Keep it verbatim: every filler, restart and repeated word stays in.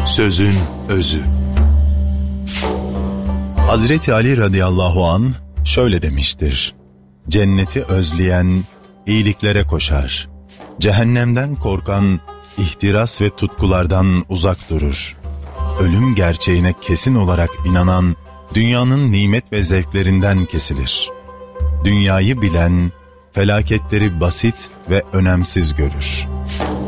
Sözün özü. Hazreti Ali radıyallahu an şöyle demiştir: cenneti özleyen iyiliklere koşar. Cehennemden korkan ihtiras ve tutkulardan uzak durur. Ölüm gerçeğine kesin olarak inanan dünyanın nimet ve zevklerinden kesilir. Dünyayı bilen felaketleri basit ve önemsiz görür.